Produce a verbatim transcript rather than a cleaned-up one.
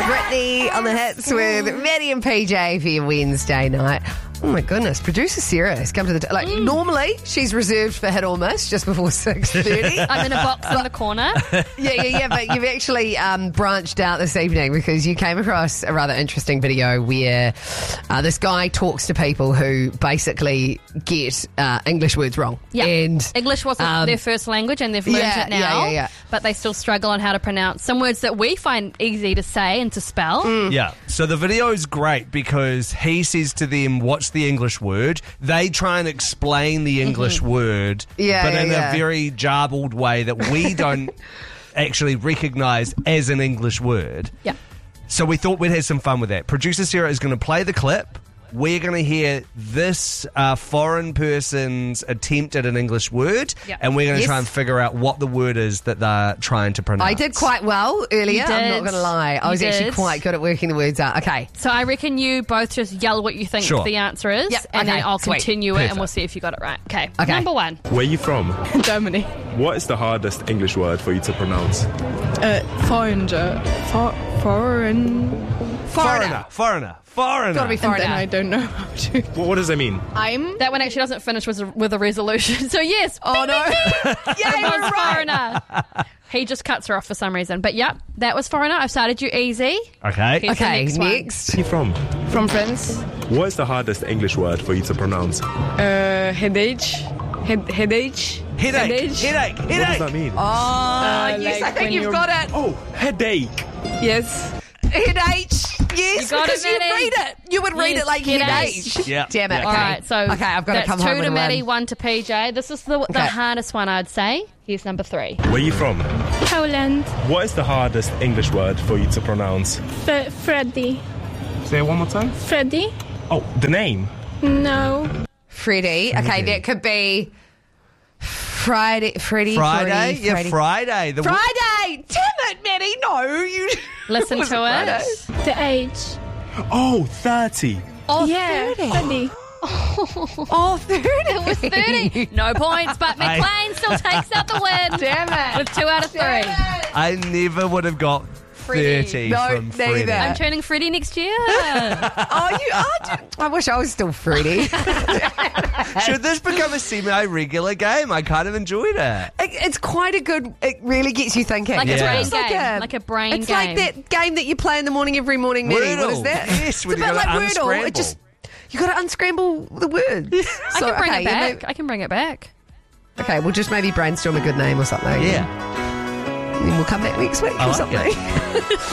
Brittany on the hits with Maddie and P J for your Wednesday night. Oh my goodness, producer Sarah has come to the... T- like, mm. normally she's reserved for hit or miss just before six thirty. I'm in a box in the corner. Yeah, yeah, yeah, but you've actually um, branched out this evening because you came across a rather interesting video where uh, this guy talks to people who basically get uh, English words wrong. Yeah, and English wasn't um, their first language and they've learned yeah, it now, yeah, yeah, yeah. but they still struggle on how to pronounce some words that we find easy to say and to spell. Mm. Yeah, so the video is great because he says to them, what's the English word? They try and explain the English mm-hmm. word, yeah, but yeah, in yeah. a very jarbled way that we don't actually recognise as an English word. Yeah. So we thought we'd have some fun with that. Producer Sarah is going to play the clip. We're going to hear this uh, foreign person's attempt at an English word, yep. and we're going to yes. try and figure out what the word is that they're trying to pronounce. I did quite well earlier, You I'm not did. going to lie. I You was did. actually quite good at working the words out. Okay. So I reckon you both just yell what you think Sure. the answer is, Yep, and okay, then I'll sweet. continue it and Perfect. we'll see if you got it right. Okay. Okay. Number one. Where are you from? Germany. What is the hardest English word for you to pronounce? Uh, foreigner. For, foreign. Foreigner, foreigner, foreigner. Got to be And foreigner. then I don't know how to. What, what does that mean? I'm. That one actually doesn't finish with a, with a resolution. So yes. Oh, no. Yeah, Yeah, it you're was right. foreigner. He just cuts her off for some reason. But yep, that was foreigner. I've started you easy. Okay. Here's the Okay, next one. next. Where are you from? From France. What is the hardest English word for you to pronounce? Uh, headache. Head, headache. Headache, headache, What does headache. that mean? Oh, Uh, yes, like I think when you've you're- got it. Oh, headache. Yes. Headache. Yes, You got because it, you Maddie. read it. You would read Yes, it like headache. headache. Yeah. Damn it. Yeah. Okay. All right, so okay, I've got to that's come two home to with a Maddie, win. one to P J. This is the, the Okay. hardest one, I'd say. Here's number three. Where are you from? Poland. What is the hardest English word for you to pronounce? F- Freddy. Say it one more time. Freddy? Oh, the name. No. Freddie. Okay, that could be Friday. Freddie. Friday, Freddie, yeah, Freddie. Friday. The Friday. Damn it, Maddie. No, you. Listen Was to Friday? it. The age. Oh, thirty. Oh, yeah. thirty. Freddy. Oh, thirty. It was thirty. No points, but I- McLean still takes out the win. Damn it. With two out of three. I never would have got Freddie. thirty No, from Freddie. neither. I'm turning Freddie next year. Oh, you are. I wish I was still Freddie. Should this become a semi-regular game? I kind of enjoyed it. It, it's quite a good. It really gets you thinking. Like Yeah. a brain It's like game. a- like a brain It's game. like that game that you play in the morning every morning. Maddie. What is Wordle. that? Yes, it's a when you bit like gotta Wordle. unscramble. It just you got to unscramble the words. I can bring it back. I can bring it back. Okay, we'll just maybe brainstorm a good name or something. Yeah. And then we'll come back next week I or like something.